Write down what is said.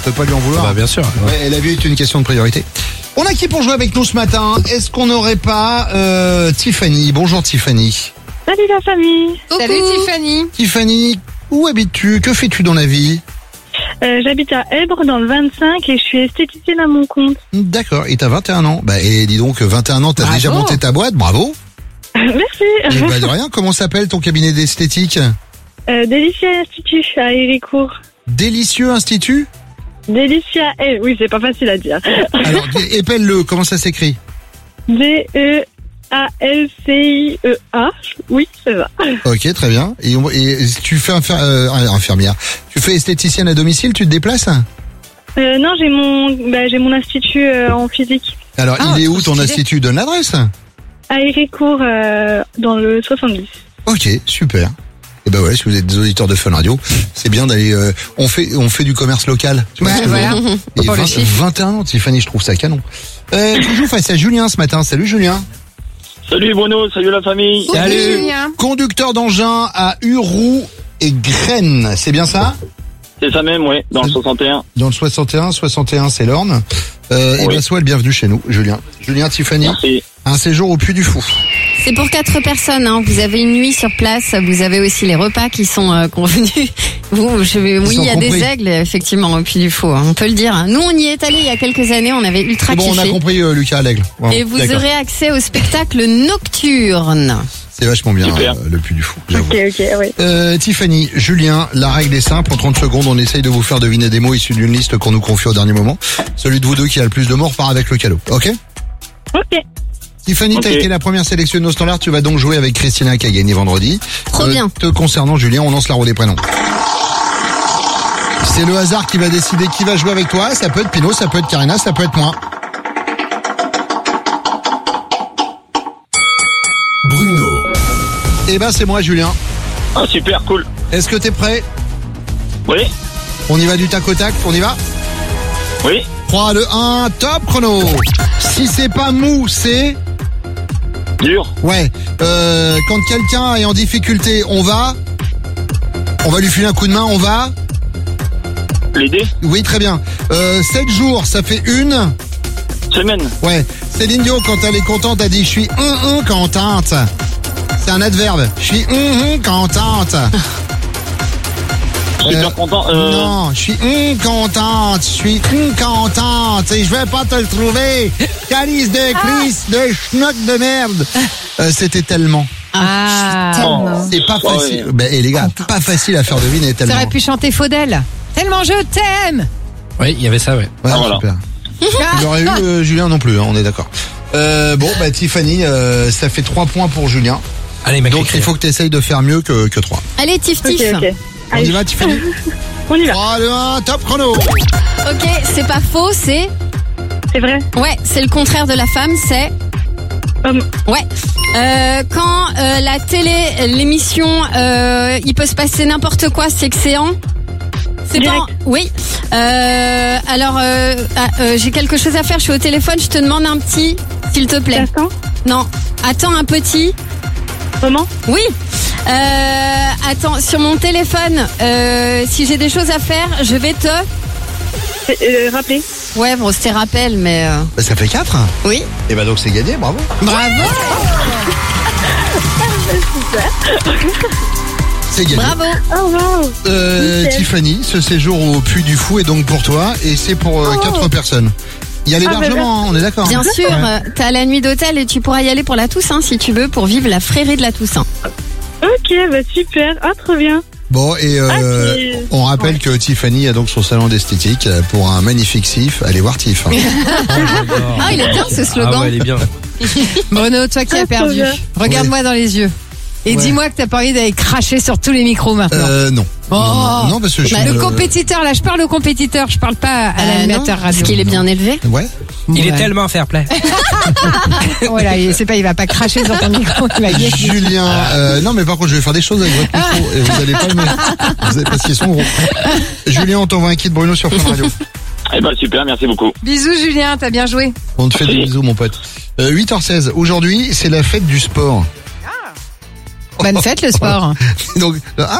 peut pas lui en vouloir. Bah bien sûr. Ouais, et la vie est une question de priorité. On a qui pour jouer avec nous ce matin? Est-ce qu'on n'aurait pas Tiffany? Bonjour Tiffany. Salut la famille. Salut Tiffany. Tiffany, où habites-tu? Que fais-tu dans la vie? J'habite à Èbre dans le 25 et je suis esthéticienne à mon compte. D'accord, et t'as 21 ans. Bah et dis donc, 21 ans, t'as Bravo. déjà monté ta boîte, bravo. Merci. Et bah de rien, comment s'appelle ton cabinet d'esthétique? Délicia Institut à Héricourt. Délicieux Institut? Délicia, oui c'est pas facile à dire. Alors, épelle-le, comment ça s'écrit? D-E-A-L-C-I-E-A. Oui, c'est ça. Ok, très bien. Et tu fais infirmière. Tu fais esthéticienne à domicile, tu te déplaces? Non, j'ai mon institut en physique. Alors, il est où ton stylé. institut? Donne l'adresse. À Héricourt dans le 70. Ok, super. Et ben ouais, si vous êtes des auditeurs de Fun Radio, c'est bien d'aller. On fait du commerce local. Tu vois ce que je veux voilà. dire. Et Pour le chiffre. 21 ans, Tiffany, je trouve ça canon. Tu joues face à Julien ce matin. Salut Julien. Salut Bruno, salut la famille. Salut Julien. Conducteur d'engin à Uroux et Graines, c'est bien ça? C'est ça même, ouais, dans le 61. Dans le 61 c'est l'Orne. Et ben sois le bienvenu chez nous, Julien. Julien, Tiffany, Merci. un séjour au Puy du Fou. C'est pour 4 personnes, hein. Vous avez une nuit sur place, vous avez aussi les repas qui sont convenus. Oui, il y a compris. des aigles, effectivement, au Puy du Fou, hein, on peut le dire. Nous, on y est allé il y a quelques années, on avait ultra C'est bon, on a kiffé. compris Lucas à l'aigle. Bon, Et vous d'accord. aurez accès au spectacle nocturne. C'est vachement bien Super. le Puy du Fou, j'avoue. Ok, oui. Tiffany, Julien, la règle est simple. En 30 secondes, on essaye de vous faire deviner des mots issus d'une liste qu'on nous confie au dernier moment. Celui de vous deux qui a le plus de mots repart avec le cadeau. Ok? Ok. Tiffany, t'as Ok. été la première sélectionneuse au standard. Tu vas donc jouer avec Christina qui a gagné vendredi. Trop bien. Te concernant, Julien, on lance la roue des prénoms. C'est le hasard qui va décider qui va jouer avec toi. Ça peut être Pino, ça peut être Karina, ça peut être moi. Bruno. Eh ben, c'est moi, Julien. Ah, super, cool. Est-ce que t'es prêt? Oui, On y va du tac au tac, on y va? oui, 3, 2, 1, top chrono. Si c'est pas mou, c'est... dur, Ouais. Quand quelqu'un est en difficulté, on va lui filer un coup de main, on va... l'aider, Oui, très bien. 7 jours, ça fait une... semaine, Ouais. Céline Dion, quand elle est contente, elle dit « Je suis contente ». C'est un adverbe. Je suis contente. super content. Non, je suis contente. Je suis contente. Et je vais pas te le trouver. Calice de Chris, de schnock de merde. C'était tellement. Ah. tellement. C'est pas Ouais. facile. Ben, et les gars, pas facile à faire deviner Ça tellement. aurait pu chanter Faudel. Tellement je t'aime. Oui, il y avait ça, ouais. Ouais, Ah, voilà. super. Il aurait eu Julien non plus, hein, on est d'accord. Bon, bah Tiffany, ça fait 3 points pour Julien. Allez, mec. Donc il faut que tu essayes de faire mieux que 3. Allez, tif Ok, tif. ok. On y va, Tiffany? On y va. 3, 2, 1, top chrono. Ok, c'est pas faux, c'est... C'est vrai. Ouais, c'est le contraire de la femme, c'est... Homme. Ouais. Quand la télé, l'émission, il peut se passer n'importe quoi, c'est que c'est en... C'est pas... Direct. Oui. Alors, j'ai quelque chose à faire, je suis au téléphone, je te demande un petit, s'il te plaît. Instant. Non, attends un petit... Moment. Oui. Attends, sur mon téléphone, si j'ai des choses à faire, je vais te... Rappeler. Ouais, bon, c'était rappel, mais... Bah, ça fait 4. Oui. Et bah donc c'est gagné, bravo. Bravo. C'est gagné. Bravo. Oh wow. Nickel. Tiffany, ce séjour au Puy du Fou est donc pour toi et c'est pour 4 personnes. Il y a l'hébergement, hein, on est d'accord. Bien hein. sûr, Ouais. t'as la nuit d'hôtel et tu pourras y aller pour la Toussaint si tu veux, pour vivre la frérie de la Toussaint. Ok, bah super. Ah, trop bien. Bon, et puis- on rappelle que Tiffany a donc son salon d'esthétique pour un magnifique Sif. Allez voir Tiff. Hein. Ah, il est bien ce slogan. Ah ouais, elle est bien. Bruno, toi qui as trop perdu, bien. regarde-moi dans les yeux. Et Ouais. dis-moi que t'as pas envie d'aller cracher sur tous les micros maintenant. Non. Oh. Non, parce que je suis... Le compétiteur, là, je parle au compétiteur, je parle pas à Non, l'animateur radio. parce qu'il est bien élevé. Ouais. Il est Ouais. tellement fair play. Voilà, il va pas cracher sur ton micro, il va gagner. Julien, non mais par contre je vais faire des choses avec votre micro et vous allez pas aimer. Vous allez parce qu'ils sont gros. Julien, on t'envoie un kit Bruno sur Fun Radio. Eh ben super, merci beaucoup. Bisous Julien, t'as bien joué. On te fait des bisous mon pote. 8h16, aujourd'hui c'est la fête du sport. Bonne fête le sport. Donc,